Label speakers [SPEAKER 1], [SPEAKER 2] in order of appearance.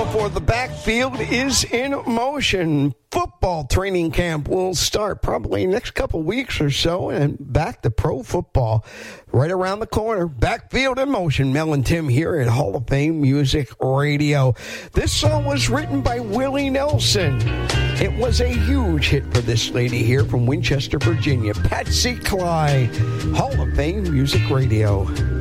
[SPEAKER 1] for the backfield is in motion. Football training camp will start probably next couple weeks or so, and back to pro football right around the corner. Backfield in motion. Mel and Tim here at Hall of Fame Music Radio. This song was written by Willie Nelson. It was a huge hit for this lady here from Winchester, Virginia. Patsy Cline, Hall of Fame Music Radio.